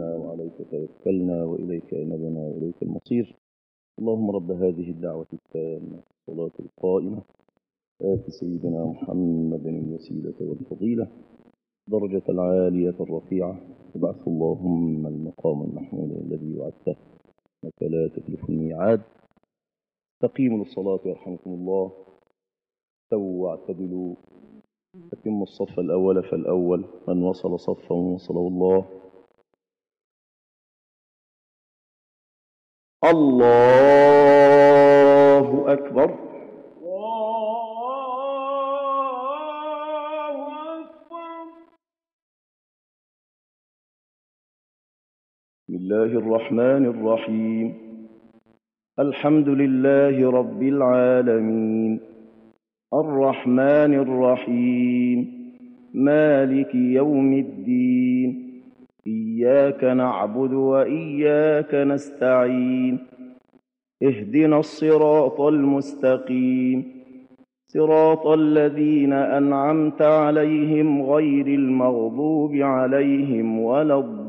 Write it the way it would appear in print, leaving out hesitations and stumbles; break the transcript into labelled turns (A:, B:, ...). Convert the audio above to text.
A: أسلمنا وعليك توكلنا وإليك أنبنا وإليك المصير. اللهم رب هذه الدعوة التامة الصلاة القائمة آت سيدنا محمد الوسيلة والفضيلة درجة العالية الرفيعة وابعثه اللهم المقام المحمود الذي وعدته إنك لا تخلف الميعاد. استقيموا للصلاة يرحمكم الله، استووا واعتدلوا، أتموا الصف الأول فالأول، من وصل صفا وصله الله. الله أكبر. بسم الله الرحمن الرحيم. الحمد لله رب العالمين الرحمن الرحيم مالك يوم الدين إياك نعبد وإياك نستعين اهدنا الصراط المستقيم صراط الذين أنعمت عليهم غير المغضوب عليهم ولا الضالين.